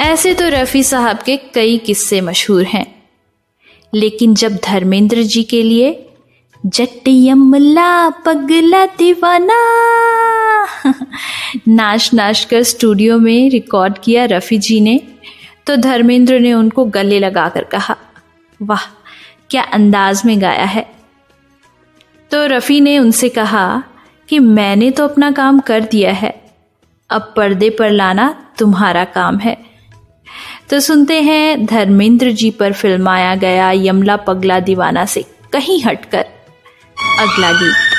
ऐसे तो रफ़ी साहब के कई किस्से मशहूर हैं, लेकिन जब धर्मेंद्र जी के लिए जट्टियमला पगला दीवाना नाच नाच कर स्टूडियो में रिकॉर्ड किया रफ़ी जी ने, तो धर्मेंद्र ने उनको गले लगाकर कहा, वाह क्या अंदाज में गाया है। तो रफ़ी ने उनसे कहा कि मैंने तो अपना काम कर दिया है, अब पर्दे पर लाना तुम्हारा काम है। तो सुनते हैं धर्मेंद्र जी पर फिल्माया गया यमला पगला दीवाना से कहीं हटकर अगला गीत।